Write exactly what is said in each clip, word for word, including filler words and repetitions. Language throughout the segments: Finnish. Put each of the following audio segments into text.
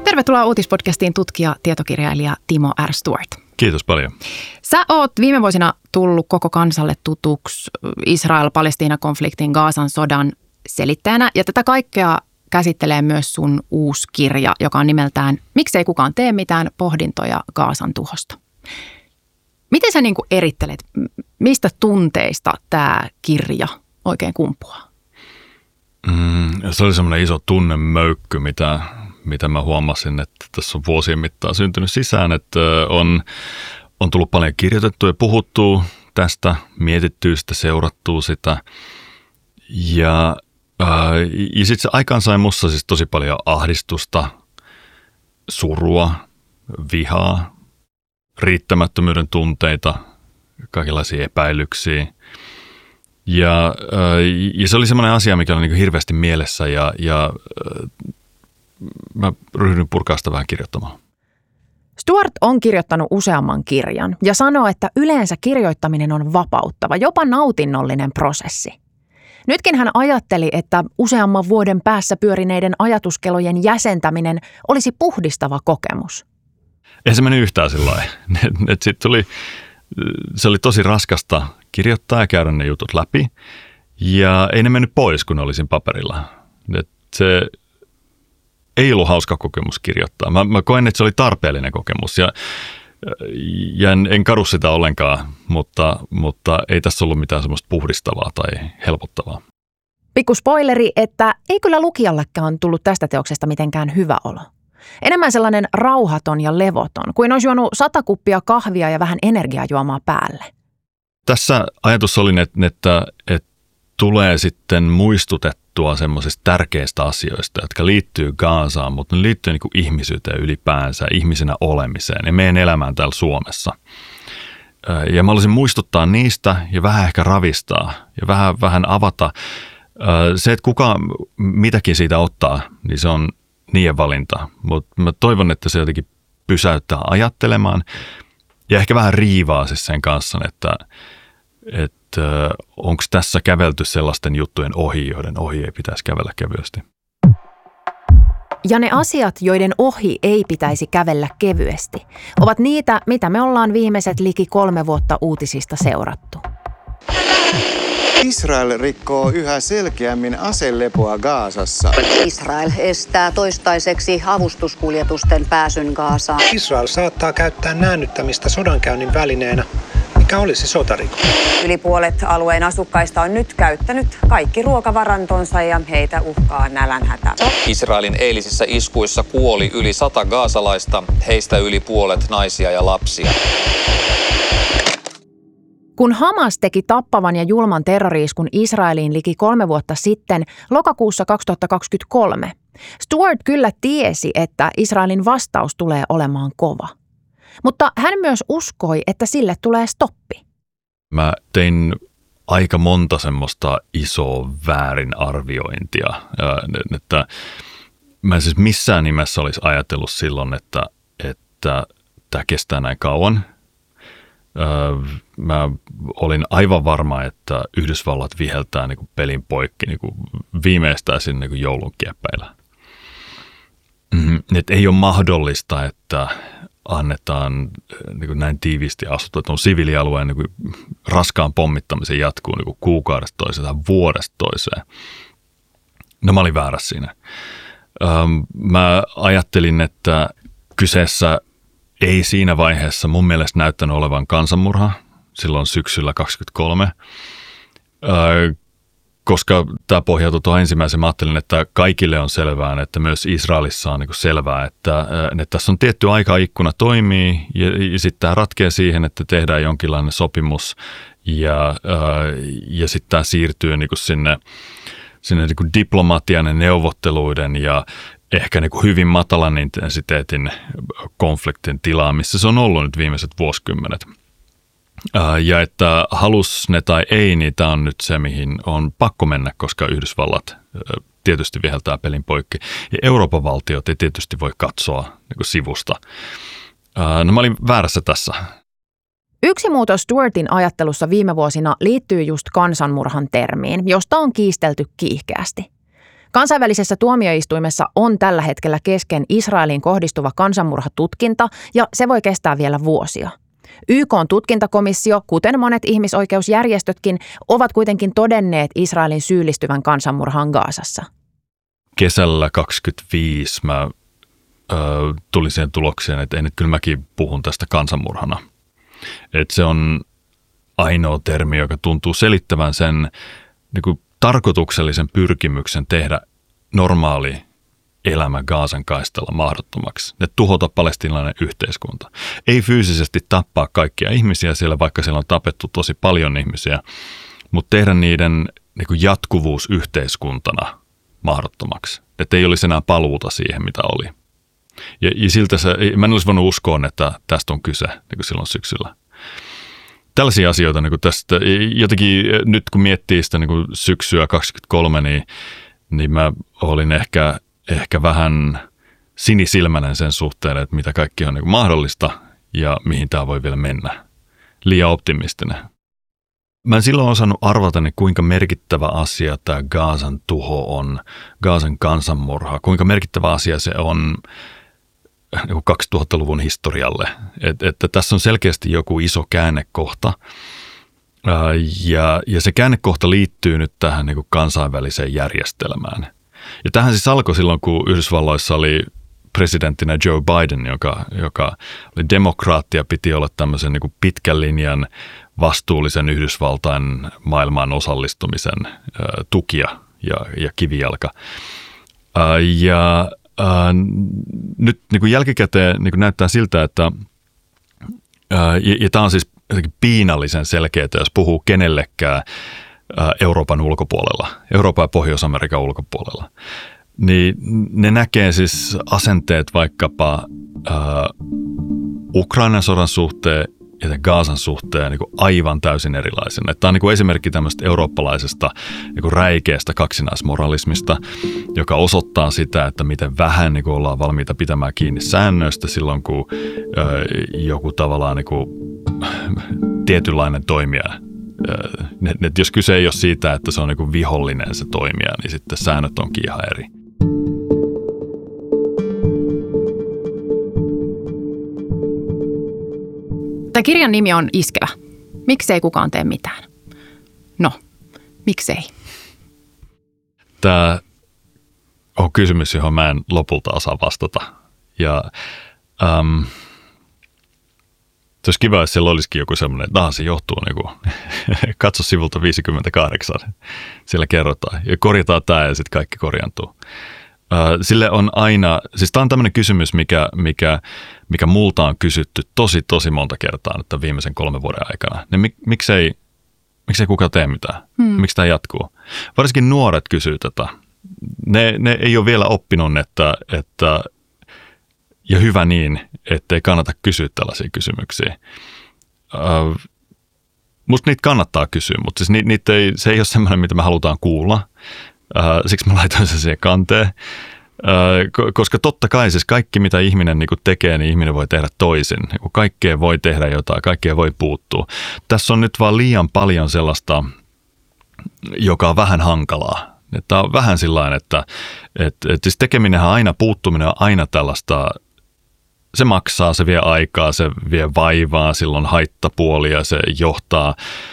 Tervetuloa Uutispodcastiin tutkija, tietokirjailija Timo R. Stuart. Kiitos paljon. Sä oot viime vuosina tullut koko kansalle tutuksi Israel-Palestiina-konfliktin, Gazan sodan selittäjänä. Ja tätä kaikkea käsittelee myös sun uusi kirja, joka on nimeltään Miksei kukaan tee mitään, pohdintoja Gazan tuhosta. Miten sä niin kuin erittelet, mistä tunteista tämä kirja oikein kumpuaa? Mm, se oli semmoinen iso tunnemöykky, mitä, mitä mä huomasin, että tässä on vuosien mittaan syntynyt sisään, että on, on tullut paljon kirjoitettua ja puhuttua tästä, mietittyä sitä, seurattua sitä. Ja, ää, ja sitten se aikaan sai musta siis tosi paljon ahdistusta, surua, vihaa, riittämättömyyden tunteita, kaikenlaisia epäilyksiä. Ja, ja se oli semmoinen asia, mikä oli niin kuin hirveästi mielessä ja, ja mä ryhdyin purkaa sitä vähän kirjoittamaan. Stuart on kirjoittanut useamman kirjan ja sanoo, että yleensä kirjoittaminen on vapauttava, jopa nautinnollinen prosessi. Nytkin hän ajatteli, että useamman vuoden päässä pyörineiden ajatuskelojen jäsentäminen olisi puhdistava kokemus. Ei se meni yhtään sillä lailla. Tuli, se oli tosi raskasta kirjoittaa ja käydä ne jutut läpi. Ja ei ne mennyt pois, kun ne olisin paperilla. Et se ei ollut hauska kokemus kirjoittaa. Mä, mä koen, että se oli tarpeellinen kokemus ja, ja en, en kadu sitä ollenkaan, mutta, mutta ei tässä ollut mitään semmoista puhdistavaa tai helpottavaa. Pikku spoileri, että ei kyllä lukijallekaan tullut tästä teoksesta mitenkään hyvä olo. Enemmän sellainen rauhaton ja levoton, kuin olisi juonut sata kuppia kahvia ja vähän energiajuomaa päälle. Tässä ajatus oli, että, että, että tulee sitten muistutettua semmoisista tärkeistä asioista, jotka liittyy Gazaan, mutta ne liittyy niin kuin ihmisyyteen ylipäänsä, ihmisenä olemiseen ja meidän elämään täällä Suomessa. Ja mä haluaisin muistuttaa niistä ja vähän ehkä ravistaa ja vähän, vähän avata. Se, että kuka mitäkin siitä ottaa, niin se on niiden valinta, mutta mä toivon, että se jotenkin pysäyttää ajattelemaan ja ehkä vähän riivaa siis sen kanssa, että, että onko tässä kävelty sellaisten juttujen ohi, joiden ohi ei pitäisi kävellä kevyesti. Ja ne asiat, joiden ohi ei pitäisi kävellä kevyesti, ovat niitä, mitä me ollaan viimeiset liki kolme vuotta uutisista seurattu. Israel rikkoo yhä selkeämmin aselepoa Gazassa. Israel estää toistaiseksi avustuskuljetusten pääsyn Gazaan. Israel saattaa käyttää näännyttämistä sodankäynnin välineenä, mikä olisi sotarikos. Yli puolet alueen asukkaista on nyt käyttänyt kaikki ruokavarantonsa ja heitä uhkaa nälänhätä. Israelin eilisissä iskuissa kuoli yli sata gazalaista, heistä yli puolet naisia ja lapsia. Kun Hamas teki tappavan ja julman terrori-iskun Israeliin liki kolme vuotta sitten, lokakuussa kaksituhattakaksikymmentäkolme, Stuart kyllä tiesi, että Israelin vastaus tulee olemaan kova. Mutta hän myös uskoi, että sille tulee stoppi. Mä tein aika monta semmoista isoa väärinarviointia, että mä en siis missään nimessä olisi ajatellut silloin, että, että tämä kestää näin kauan. Mä olin aivan varma, että Yhdysvallat viheltää niin kuin pelin poikki niin kuin viimeistään sinne niin kuin joulun kieppeillä. Mm-hmm. Että ei ole mahdollista, että annetaan niin kuin näin tiiviisti asuttua, että on siviilialueen niin kuin raskaan pommittamisen jatkuu niin kuin kuukaudesta toiseen tai vuodesta toiseen. No mä olin väärässä siinä. Mä ajattelin, että kyseessä ei siinä vaiheessa mun mielestä näyttänyt olevan kansanmurha silloin syksyllä kaksikymmentäkolme, öö, koska tämä pohjautui tuohon ensimmäisen. Mä ajattelin, että kaikille on selvää, että myös Israelissa on niin kuin selvää, että, että tässä on tietty aikaikkuna toimii ja, ja sitten tämä ratkeaa siihen, että tehdään jonkinlainen sopimus ja, öö, ja sitten tämä siirtyy niin kuin sinne, sinne niin kuin diplomatian ja neuvotteluiden ja ehkä niin kuin hyvin matalan intensiteetin konfliktin tilaa, missä se on ollut nyt viimeiset vuosikymmenet. Ja että halus ne tai ei, niin tämä on nyt se, mihin on pakko mennä, koska Yhdysvallat tietysti viheltää pelin poikki. Ja Euroopan valtiot ei tietysti voi katsoa niin kuin sivusta. No mä olin väärässä tässä. Yksi muutos Stuartin ajattelussa viime vuosina liittyy just kansanmurhan termiin, josta on kiistelty kiihkeästi. Kansainvälisessä tuomioistuimessa on tällä hetkellä kesken Israeliin kohdistuva kansanmurhatutkinta ja se voi kestää vielä vuosia. Y K:n tutkintakomissio, kuten monet ihmisoikeusjärjestötkin, ovat kuitenkin todenneet Israelin syyllistyvän kansanmurhaan Gazassa. Kesällä kaksikymmentäviisi mä ö, tulin siihen tulokseen, että ei nyt kyllä mäkin puhun tästä kansanmurhana. Että se on ainoa termi, joka tuntuu selittävän sen niin kuin tarkoituksellisen pyrkimyksen tehdä normaali elämä Gazan kaistalla mahdottomaksi. Ne tuhota palestiinalainen yhteiskunta. Ei fyysisesti tappaa kaikkia ihmisiä siellä, vaikka siellä on tapettu tosi paljon ihmisiä, mutta tehdä niiden niin kuin jatkuvuus yhteiskuntana mahdottomaksi. Että ei olisi enää paluuta siihen, mitä oli. Ja, ja siltä se, mä en olisi voinut uskoa, että tästä on kyse niin kuin silloin syksyllä. Tällaisia asioita niin kuin tästä, jotenkin nyt kun miettii sitä niin kuin syksyä kaksikymmentäkolme, niin, niin mä olin ehkä, ehkä vähän sinisilmäinen sen suhteen, että mitä kaikki on niin kuin mahdollista ja mihin tämä voi vielä mennä. Liian optimistinen. Mä en silloin osannut arvata, niin kuinka merkittävä asia tämä Gazan tuho on, Gazan kansanmurha, kuinka merkittävä asia se on kaksituhattaluvun historialle. Et, että tässä on selkeästi joku iso käännekohta ja, ja se käännekohta liittyy nyt tähän niin kuin kansainväliseen järjestelmään. Ja tähän siis alkoi silloin, kun Yhdysvalloissa oli presidenttinä Joe Biden, joka, joka oli demokraatti ja piti olla tämmöisen niin kuin pitkän linjan vastuullisen Yhdysvaltain maailmaan osallistumisen ä, tukija ja, ja kivijalka. Ä, ja ä, nyt niin kuin jälkikäteen niin kuin näyttää siltä, että ä, ja, ja tämä on siis jotenkin piinallisen selkeää, jos puhuu kenellekään ä, Euroopan ulkopuolella, Euroopan ja Pohjois-Amerikan ulkopuolella, niin ne näkee siis asenteet vaikkapa ä, Ukrainan sodan suhteen ja Gazan suhteen niin kuin aivan täysin erilaisena. Tämä on niin kuin esimerkki tämmöistä eurooppalaisesta niin kuin räikeästä kaksinaismoralismista, joka osoittaa sitä, että miten vähän niin kuin ollaan valmiita pitämään kiinni säännöistä silloin, kun ö, joku tavallaan niin kuin, tietynlainen toimija. Ö, et jos kyse ei ole siitä, että se on niin kuin vihollinen se toimija, niin sitten säännöt onkin ihan eri. Tämä kirjan nimi on Iskevä. Miksei kukaan tee mitään? No, miksei? Tämä on kysymys, johon mä en lopulta osaa vastata. Ja äm, se olisi kiva, jos siellä olisikin joku semmoinen, että se johtuu, niin kuin, katso sivulta viisikymmentäkahdeksan. Siellä kerrotaan ja korjataan tämä ja sitten kaikki korjantuu. Sille on aina, siis tämä on tämmöinen kysymys, mikä, mikä, mikä multa on kysytty tosi, tosi monta kertaa nyt viimeisen kolmen vuoden aikana. Niin mik, miksei, miksei kukaan tee mitään? Hmm. Miksi tämä jatkuu? Varsinkin nuoret kysyy tätä. Ne, ne ei ole vielä oppinut, että, että, ja hyvä niin, ettei kannata kysyä tällaisia kysymyksiä. Uh, musta niitä kannattaa kysyä, mutta siis niitä, niitä ei, se ei ole semmoinen, mitä me halutaan kuulla. Uh, siksi mä laitoin sen siihen kanteen, uh, koska totta kai siis kaikki mitä ihminen niin kuin tekee, niin ihminen voi tehdä toisin. Niin kaikkea voi tehdä jotain, kaikkea voi puuttua. Tässä on nyt vaan liian paljon sellaista, joka on vähän hankalaa. Tämä on vähän sillain, että et, et siis tekeminenhän aina, puuttuminen on aina tällaista, se maksaa, se vie aikaa, se vie vaivaa, silloin haittapuolia, se johtaa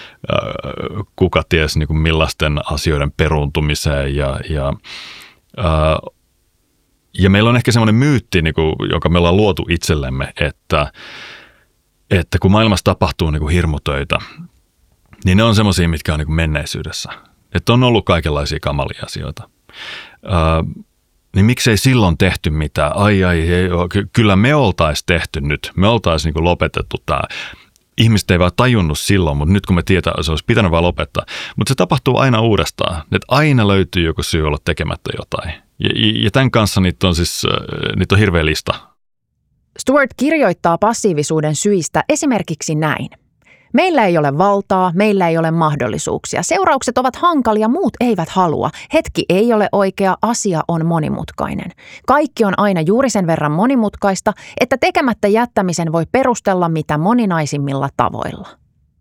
kuka ties niin kuin millaisten asioiden peruuntumiseen ja, ja, ää, ja meillä on ehkä semmoinen myytti, niin kuin, joka me ollaan luotu itsellemme, että, että kun maailmassa tapahtuu niin kuin hirmutöitä, niin ne on semmoisia, mitkä on niin kuin menneisyydessä. Että on ollut kaikenlaisia kamalia asioita. Ää, niin miksei silloin tehty mitään? Ai ai, ei, kyllä me oltaisiin tehty nyt, me oltaisiin niin kuin lopetettu tämä. Ihmiset ei vaan tajunnut silloin, mutta nyt kun me tietää, se olisi pitänyt vaan lopettaa. Mutta se tapahtuu aina uudestaan. Että aina löytyy joku syy olla tekemättä jotain. Ja, ja tämän kanssa niitä on siis niitä on hirveä lista. Stewart kirjoittaa passiivisuuden syistä esimerkiksi näin. Meillä ei ole valtaa, meillä ei ole mahdollisuuksia. Seuraukset ovat hankalia, muut eivät halua. Hetki ei ole oikea, asia on monimutkainen. Kaikki on aina juuri sen verran monimutkaista, että tekemättä jättämisen voi perustella mitä moninaisimmilla tavoilla.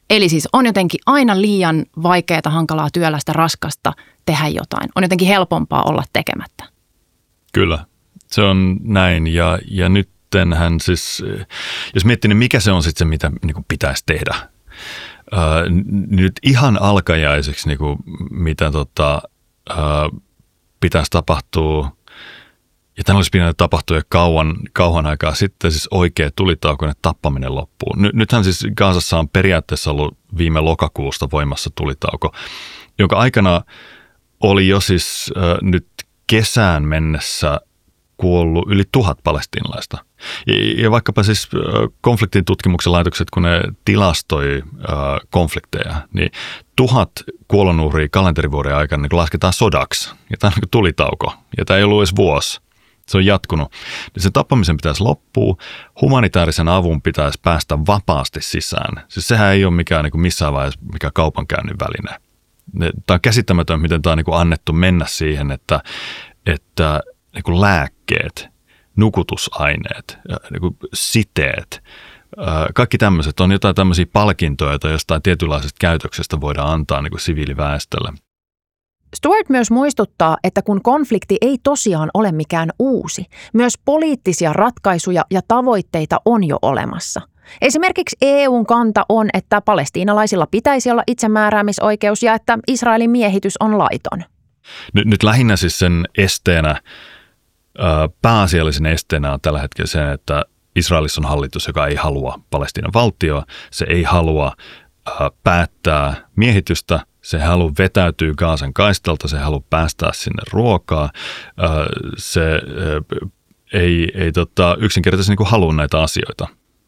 Eli siis on jotenkin aina liian vaikeaa, hankalaa, työlästä, raskasta tehdä jotain. On jotenkin helpompaa olla tekemättä. Kyllä, se on näin ja, ja nyttenhän siis, jos miettii, niin mikä se on sitten se, mitä niin kuin pitäisi tehdä. Ää, nyt ihan alkajaiseksi, niin kuin, mitä tota, ää, pitäisi tapahtua, ja tämän olisi pitänyt tapahtua jo kauan, kauan aikaa sitten, siis oikea tulitaukoinen tappaminen loppuu. Ny, nythän siis Gazassa on periaatteessa ollut viime lokakuusta voimassa tulitauko, jonka aikana oli jo siis ää, nyt kesään mennessä kuollut yli tuhat palestiinalaista. Ja, ja vaikkapa siis konfliktin tutkimuksen laitokset, kun ne tilastoi äh, konflikteja, niin tuhat kuolonuhria kalenterivuoden aikana niin lasketaan sodaksi. Ja tämä on niin tulitauko. Ja tämä ei ollut edes vuosi. Se on jatkunut. Ja sen tappamisen pitäisi loppua. Humanitaarisen avun pitäisi päästä vapaasti sisään. Siis sehän ei ole mikään niin kuin missään vaiheessa mikään kaupankäynnin väline. Tämä on käsittämätön, miten tämä on niin kuin annettu mennä siihen, että, että niin kuin lääkkeet, nukutusaineet, niin kuin siteet, kaikki tämmöiset on jotain tämmöisiä palkintoja, joita jostain tietynlaisesta käytöksestä voidaan antaa niin kuin siviiliväestölle. Stuart myös muistuttaa, että kun konflikti ei tosiaan ole mikään uusi, myös poliittisia ratkaisuja ja tavoitteita on jo olemassa. Esimerkiksi E U:n kanta on, että palestiinalaisilla pitäisi olla itsemääräämisoikeus ja että Israelin miehitys on laiton. Nyt, nyt lähinnä siis sen esteenä, pääasiallisen esteenä on tällä hetkellä se, että Israelissa on hallitus, joka ei halua Palestiinan valtioa, se ei halua päättää miehitystä, se ei halua vetäytyä Gazan kaistalta, se ei halua päästää sinne ruokaa, se ei, ei tota, yksinkertaisesti niin kuin halua näitä asioita.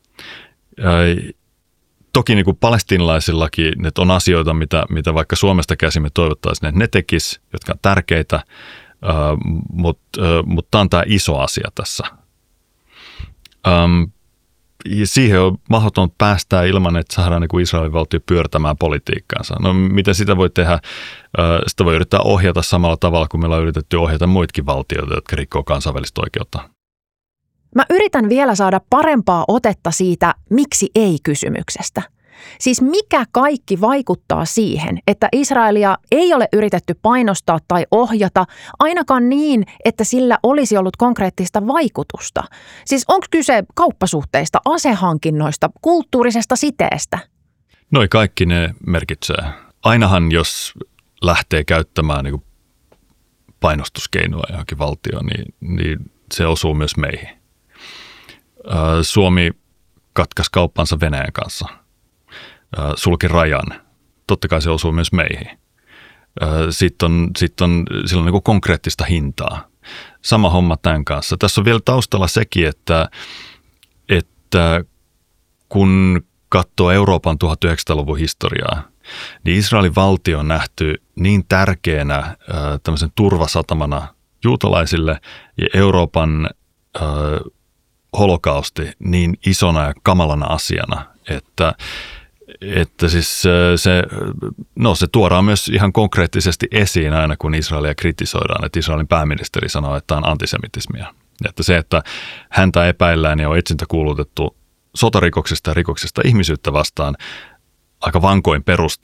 Toki niin kuin palestiinalaisillakin ne on asioita, mitä, mitä vaikka Suomesta käsin me toivottaisiin, että ne tekisi, jotka on tärkeitä, mutta mut tämä on tämä iso asia tässä. Um, siihen on mahdoton päästää ilman, että saadaan niin kuin Israelin valtio pyörtämään politiikkaansa. No miten sitä voi tehdä? Sitä voi yrittää ohjata samalla tavalla kuin meillä on yritetty ohjata muitakin valtioita, jotka rikkoo kansainvälistä oikeutta. Mä yritän vielä saada parempaa otetta siitä miksi ei-kysymyksestä. Siis mikä kaikki vaikuttaa siihen, että Israelia ei ole yritetty painostaa tai ohjata ainakaan niin, että sillä olisi ollut konkreettista vaikutusta? Siis onko kyse kauppasuhteista, asehankinnoista, kulttuurisesta siteestä? Noi kaikki ne merkitsee. Ainahan jos lähtee käyttämään niin kuin painostuskeinoa johonkin valtioon, niin, niin se osuu myös meihin. Suomi katkaisi kauppansa Venäjän kanssa. Sulki rajan. Totta kai se osuu myös meihin. Sitten on, sit on, sillä on niin kuin konkreettista hintaa. Sama homma tämän kanssa. Tässä on vielä taustalla sekin, että, että kun katsoo Euroopan tuhatyhdeksänsataaluvun historiaa, niin Israelin valtio on nähty niin tärkeänä tämmöisen turvasatamana juutalaisille ja Euroopan holokausti niin isona ja kamalana asiana, että Että siis se, no se tuodaan myös ihan konkreettisesti esiin aina, kun Israelia kritisoidaan, että Israelin pääministeri sanoo, että on antisemitismia. Että se, että häntä epäillään ja on etsintä kuulutettu sotarikoksista ja rikoksista ihmisyyttä vastaan aika vankoin peruste,